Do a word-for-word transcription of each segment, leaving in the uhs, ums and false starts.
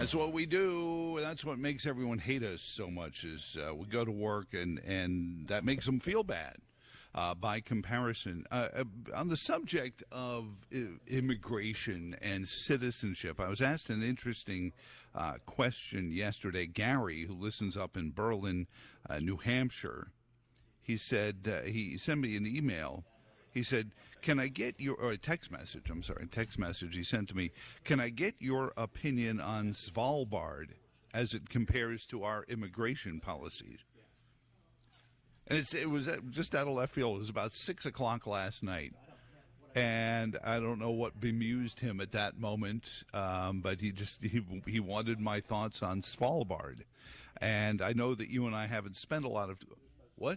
That's what we do. That's what makes everyone hate us so much is uh, we go to work and, and that makes them feel bad uh, by comparison. Uh, on the subject of I- immigration and citizenship, I was asked an interesting uh, question yesterday. Gary, who listens up in Berlin, uh, New Hampshire, he said, uh, he sent me an email. He said, can I get your, or a text message, I'm sorry, a text message he sent to me, can I get your opinion on Svalbard as it compares to our immigration policies? And it's, it was just out of left field. It was about six o'clock last night. And I don't know what bemused him at that moment, um, but he just, he, he wanted my thoughts on Svalbard. And I know that you and I haven't spent a lot of, what?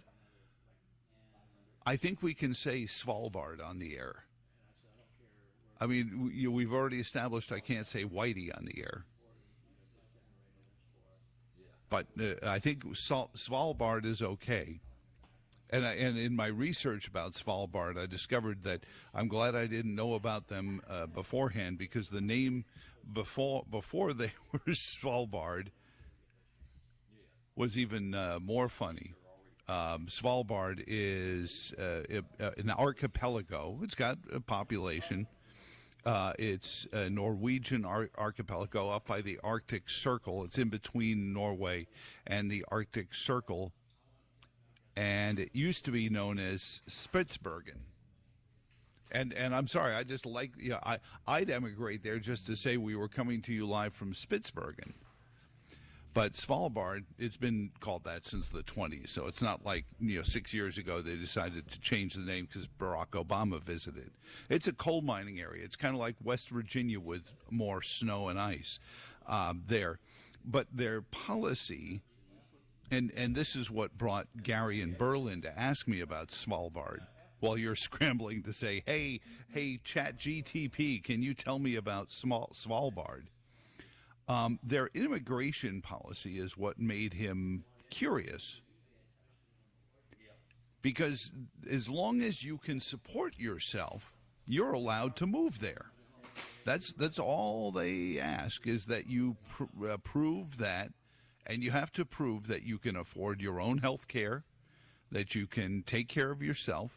I think we can say Svalbard on the air. I mean, we, we've already established I can't say Whitey on the air. But uh, I think Svalbard is okay. And, I, and in my research about Svalbard, I discovered that I'm glad I didn't know about them uh, beforehand, because the name before before they were Svalbard was even uh, more funny. Um, Svalbard is uh, an archipelago. It's got a population. Uh, it's a Norwegian ar- archipelago up by the Arctic Circle. It's in between Norway and the Arctic Circle. And it used to be known as Spitsbergen. And and I'm sorry, I just like, you know, I, I'd emigrate there just to say we were coming to you live from Spitsbergen. But Svalbard, it's been called that since the twenties, so it's not like, you know, six years ago they decided to change the name because Barack Obama visited. It's a coal mining area. It's kind of like West Virginia with more snow and ice uh, there. But their policy, and, and this is what brought Gary in Berlin to ask me about Svalbard, while you're scrambling to say, hey, hey, Chat G T P, can you tell me about small, Svalbard? Um, their immigration policy is what made him curious. Because as long as you can support yourself, you're allowed to move there. That's that's all they ask, is that you pr- uh, prove that, and you have to prove that you can afford your own health care, that you can take care of yourself,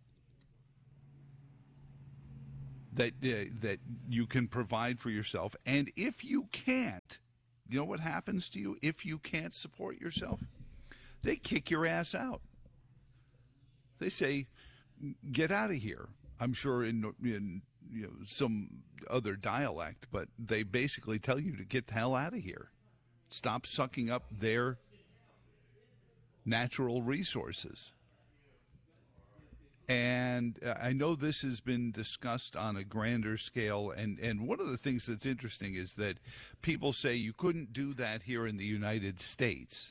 that uh, that you can provide for yourself. And if you can't, you know what happens to you if you can't support yourself? They kick your ass out. They say, get out of here. I'm sure in, in you know, some other dialect, but they basically tell you to get the hell out of here. Stop sucking up their natural resources. And uh, I know this has been discussed on a grander scale, and, and one of the things that's interesting is that people say you couldn't do that here in the United States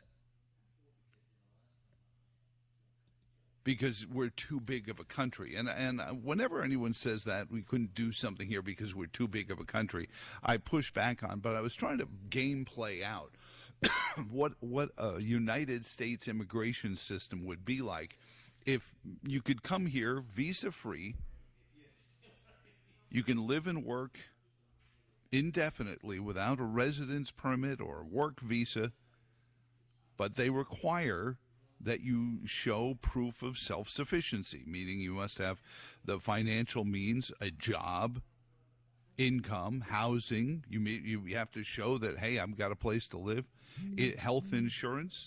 because we're too big of a country. And and whenever anyone says that we couldn't do something here because we're too big of a country, I push back on. But I was trying to game play out what what a United States immigration system would be like if you could come here visa-free. You can live and work indefinitely without a residence permit or work visa, but they require that you show proof of self-sufficiency, meaning you must have the financial means, a job, income, housing. You may, you have to show that, hey, I've got a place to live, it, health insurance.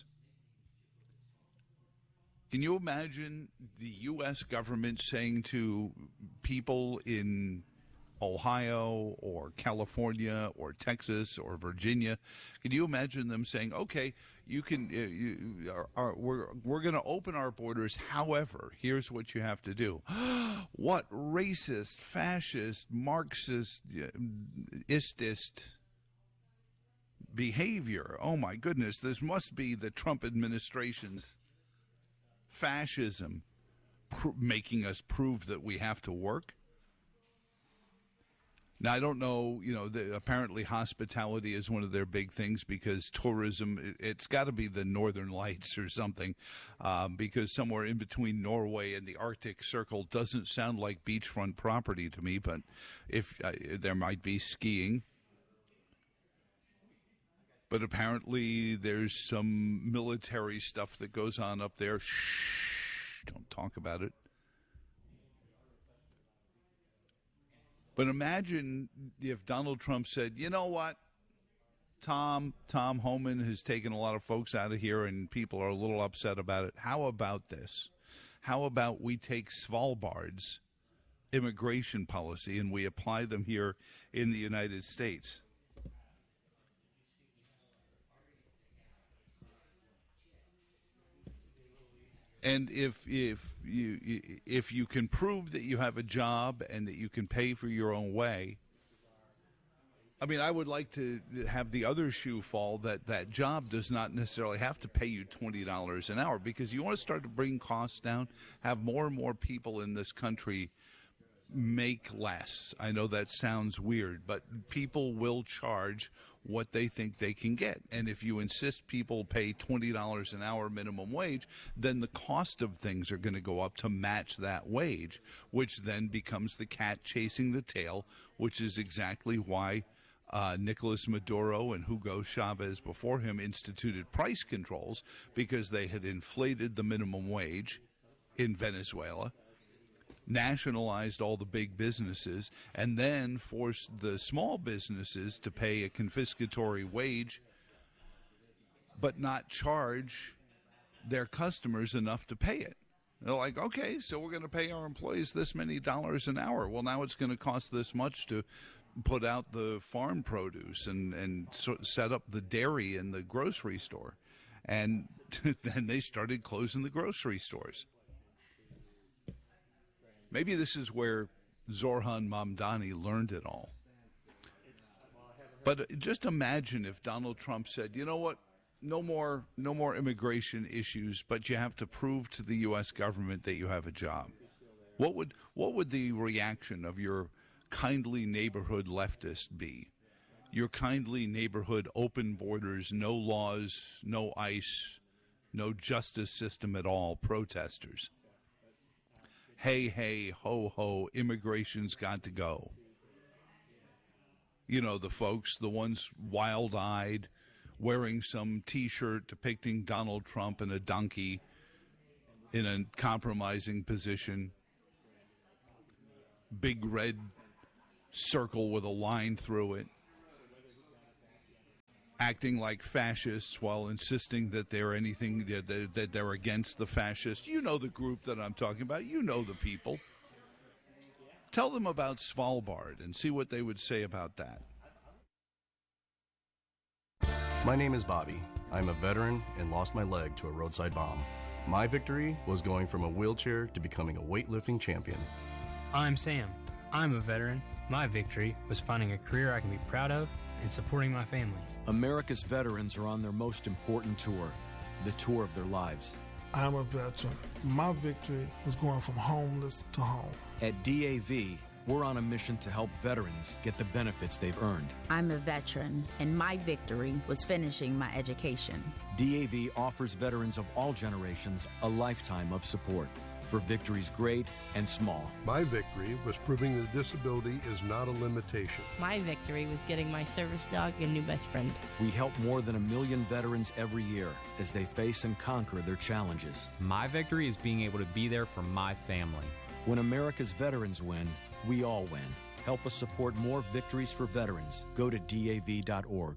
Can you imagine the U S government saying to people in Ohio or California or Texas or Virginia, can you imagine them saying, okay, you can, uh, you are, are, we're, we're going to open our borders. However, here's what you have to do. What racist, fascist, Marxist, uh, istist behavior. Oh my goodness. This must be the Trump administration's fascism pr- making us prove that we have to work. Now, I don't know, you know, the, apparently hospitality is one of their big things because tourism, it, it's got to be the Northern Lights or something, um, because somewhere in between Norway and the Arctic Circle doesn't sound like beachfront property to me, but if uh, there might be skiing. But apparently there's some military stuff that goes on up there. Shh, don't talk about it. But imagine if Donald Trump said, you know what, Tom, Tom Homan has taken a lot of folks out of here and people are a little upset about it. How about this? How about we take Svalbard's immigration policy and we apply them here in the United States? And if if you if you can prove that you have a job and that you can pay for your own way, I mean, I would like to have the other shoe fall that that job does not necessarily have to pay you twenty dollars an hour, because you want to start to bring costs down, have more and more people in this country make less. I know that sounds weird, but people will charge what they think they can get. And if you insist people pay twenty dollars an hour minimum wage, then the cost of things are going to go up to match that wage, which then becomes the cat chasing the tail, which is exactly why uh, Nicolas Maduro and Hugo Chavez before him instituted price controls, because they had inflated the minimum wage in Venezuela, nationalized all the big businesses, and then forced the small businesses to pay a confiscatory wage but not charge their customers enough to pay it. They're like, okay, so we're going to pay our employees this many dollars an hour. Well, now it's going to cost this much to put out the farm produce and, and so set up the dairy in the grocery store. And then they started closing the grocery stores. Maybe this is where Zorhan Mamdani learned it all. But just imagine if Donald Trump said, you know what, no more no more immigration issues, but you have to prove to the U S government that you have a job. What would what would the reaction of your kindly neighborhood leftist be? Your kindly neighborhood open borders, no laws, no ICE, no justice system at all protesters. Hey, hey, ho, ho, immigration's got to go. You know, the folks, the ones wild-eyed, wearing some T-shirt depicting Donald Trump and a donkey in a compromising position, big red circle with a line through it, acting like fascists while insisting that they're anything that, that they're against the fascists. You know the group that I'm talking about. You know the people. Tell them about Svalbard and see what they would say about that. My name is Bobby. I'm a veteran and lost my leg to a roadside bomb. My victory was going from a wheelchair to becoming a weightlifting champion. I'm Sam. I'm a veteran. My victory was finding a career I can be proud of and supporting my family. America's veterans are on their most important tour, the tour of their lives. I'm a veteran. My victory was going from homeless to home. At D A V, we're on a mission to help veterans get the benefits they've earned. I'm a veteran, and my victory was finishing my education. D A V offers veterans of all generations a lifetime of support for victories great and small. My victory was proving that disability is not a limitation. My victory was getting my service dog a new best friend. We help more than a million veterans every year as they face and conquer their challenges. My victory is being able to be there for my family. When America's veterans win, we all win. Help us support more victories for veterans. Go to D A V dot org.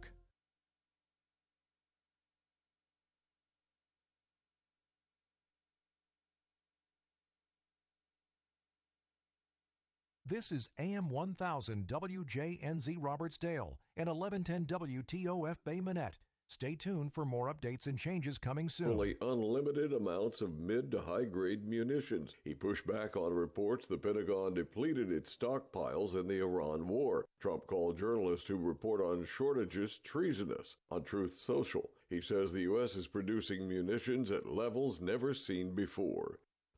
This is A M one thousand W J N Z Robertsdale and eleven ten W T O F Bay Minette. Stay tuned for more updates and changes coming soon. Only unlimited amounts of mid to high-grade munitions. He pushed back on reports the Pentagon depleted its stockpiles in the Iran war. Trump called journalists who report on shortages treasonous. On Truth Social, he says the U S is producing munitions at levels never seen before.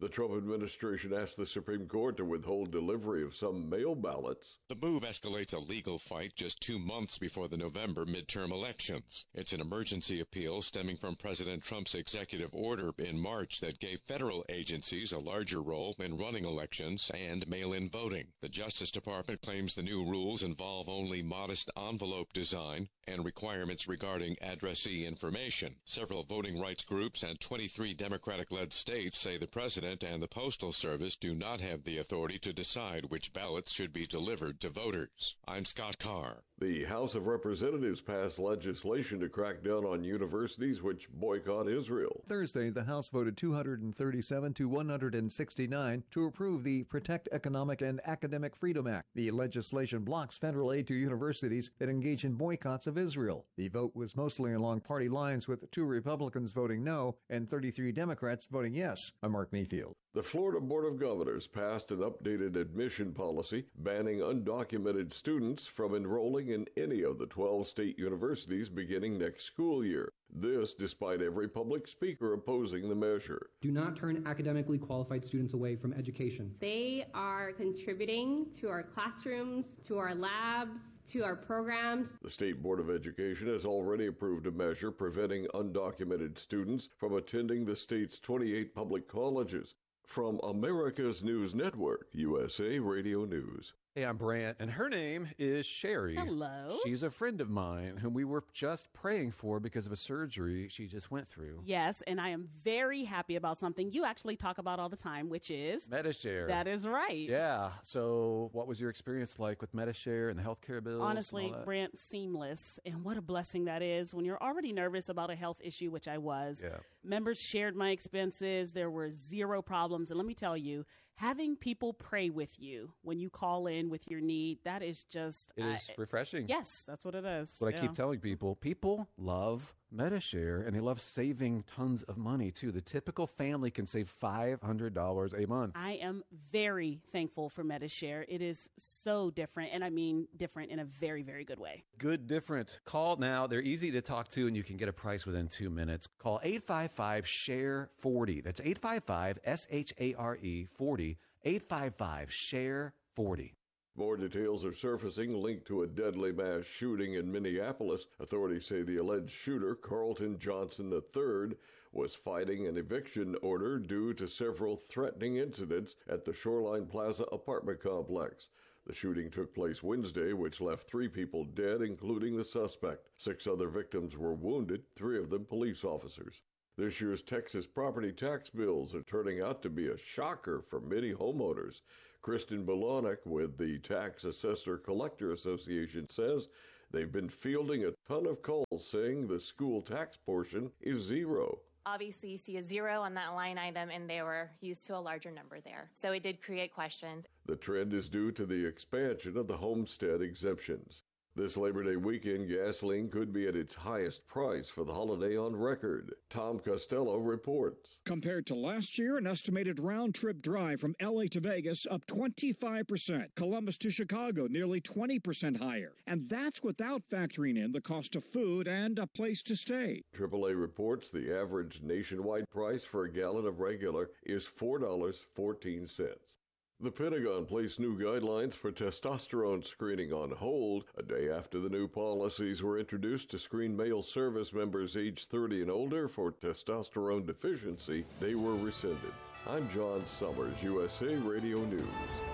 The Trump administration asked the Supreme Court to withhold delivery of some mail ballots. The move escalates a legal fight just two months before the November midterm elections. It's an emergency appeal stemming from President Trump's executive order in March that gave federal agencies a larger role in running elections and mail-in voting. The Justice Department claims the new rules involve only modest envelope design and requirements regarding addressee information. Several voting rights groups and twenty-three Democratic-led states say the president and the Postal Service do not have the authority to decide which ballots should be delivered to voters. I'm Scott Carr. The House of Representatives passed legislation to crack down on universities which boycott Israel. Thursday, the House voted two hundred thirty-seven to one hundred sixty-nine to approve the Protect Economic and Academic Freedom Act. The legislation blocks federal aid to universities that engage in boycotts of Israel. The vote was mostly along party lines, with two Republicans voting no and thirty-three Democrats voting yes. I'm Mark Mayfield. The Florida Board of Governors passed an updated admission policy banning undocumented students from enrolling in any of the twelve state universities beginning next school year. This despite every public speaker opposing the measure. Do not turn academically qualified students away from education. They are contributing to our classrooms, to our labs, to our programs. The State Board of Education has already approved a measure preventing undocumented students from attending the state's twenty-eight public colleges. From America's News Network, U S A Radio News. Hey, I'm Brant, and her name is Sherry. Hello. She's a friend of mine whom we were just praying for because of a surgery she just went through. Yes, and I am very happy about something you actually talk about all the time, which is Medi-Share. That is right. Yeah. So what was your experience like with Medi-Share and the healthcare bills? Honestly, Brant, seamless. And what a blessing that is when you're already nervous about a health issue, which I was. Yeah. Members shared my expenses. There were zero problems. And let me tell you, having people pray with you when you call in with your need, that is just... It is uh, refreshing. Yes, that's what it is. What yeah. I keep telling people, people love Medi-Share, and they love saving tons of money, too. The typical family can save five hundred dollars a month. I am very thankful for Medi-Share. It is so different, and I mean different in a very, very good way. Good different. Call now. They're easy to talk to, and you can get a price within two minutes. Call eight five five, S H A R E, forty. That's eight five five, S H A R E, forty. eight five five, S H A R E, forty. More details are surfacing linked to a deadly mass shooting in Minneapolis. Authorities say the alleged shooter, Carlton Johnson the third, was fighting an eviction order due to several threatening incidents at the Shoreline Plaza apartment complex. The shooting took place Wednesday, which left three people dead, including the suspect. Six other victims were wounded, three of them police officers. This year's Texas property tax bills are turning out to be a shocker for many homeowners. Kristen Bolanek with the Tax Assessor Collector Association says they've been fielding a ton of calls saying the school tax portion is zero. Obviously, you see a zero on that line item, and they were used to a larger number there. So it did create questions. The trend is due to the expansion of the homestead exemptions. This Labor Day weekend, gasoline could be at its highest price for the holiday on record. Tom Costello reports. Compared to last year, an estimated round-trip drive from L A to Vegas up twenty-five percent. Columbus to Chicago nearly twenty percent higher. And that's without factoring in the cost of food and a place to stay. triple A reports the average nationwide price for a gallon of regular is four dollars and fourteen cents. The Pentagon placed new guidelines for testosterone screening on hold a day after the new policies were introduced to screen male service members aged thirty and older for testosterone deficiency. They were rescinded. I'm John Summers, U S A Radio News.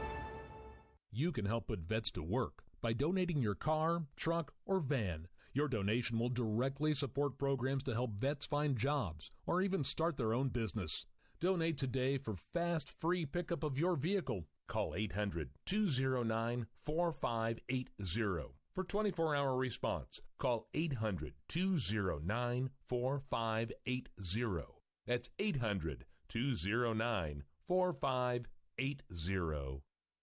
You can help put vets to work by donating your car, truck, or van. Your donation will directly support programs to help vets find jobs or even start their own business. Donate today for fast, free pickup of your vehicle. Call eight hundred, two oh nine, four five eight oh for twenty-four hour response. Call eight hundred, two oh nine, four five eight oh. That's eight hundred, two oh nine, four five eight oh.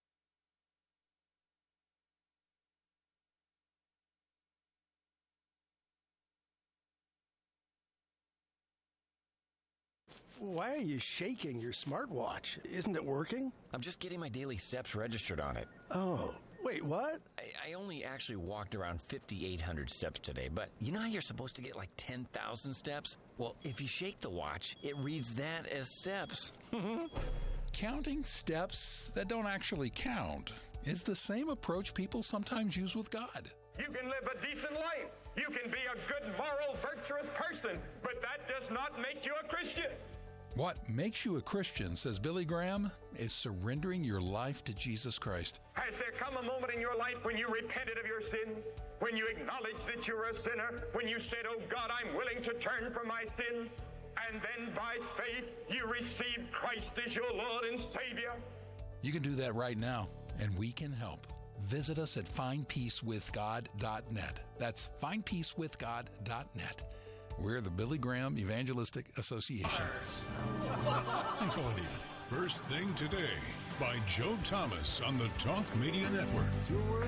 Why are you shaking your smartwatch? Isn't it working? I'm just getting my daily steps registered on it. Oh, Wait, what? I, I only actually walked around fifty-eight hundred steps today, but you know how you're supposed to get like ten thousand steps? Well, if you shake the watch, it reads that as steps. Counting steps that don't actually count is the same approach people sometimes use with God. You can live a decent life. You can be a good, moral, virtuous person, but that does not make you a Christian. What makes you a Christian, says Billy Graham, is surrendering your life to Jesus Christ. Has there come a moment in your life when you repented of your sin? When you acknowledged that you're a sinner? When you said, oh God, I'm willing to turn from my sin? And then by faith, you received Christ as your Lord and Savior? You can do that right now, and we can help. Visit us at find peace with god dot net. That's find peace with god dot net. We're the Billy Graham Evangelistic Association. Including First Thing Today by Joe Thomas on the Talk Media Network.